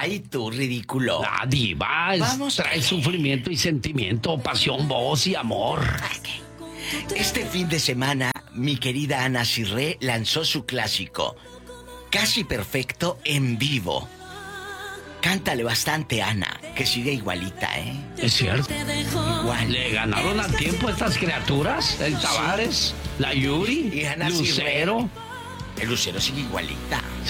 Ay, tú, ridículo. La diva trae sufrimiento y sentimiento, pasión, voz y amor. Este fin de semana, mi querida Ana Cirré lanzó su clásico, Casi Perfecto, en vivo. Cántale bastante, Ana, que sigue igualita, ¿eh? Es cierto. Igual. Le ganaron al tiempo estas criaturas, el Tavares, la Yuri, Y Ana Lucero. El Lucero sigue igualita.